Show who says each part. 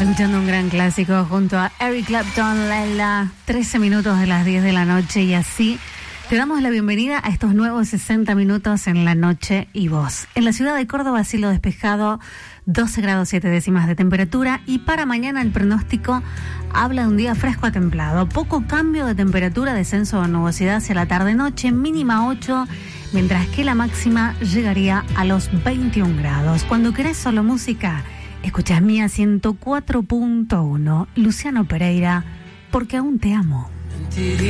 Speaker 1: Escuchando un gran clásico junto a Eric Clapton, Laila, 13 minutos de las 10 de la noche y así te damos la bienvenida a estos nuevos 60 minutos en la noche y voz. En la ciudad de Córdoba, cielo despejado, 12 grados 7 décimas de temperatura y para mañana el pronóstico habla de un día fresco a templado. Poco cambio de temperatura, descenso de nubosidad hacia la tarde-noche, mínima 8, mientras que la máxima llegaría a los 21 grados. Cuando querés solo música, escuchás Mía 104.1, Luciano Pereira, porque aún te amo.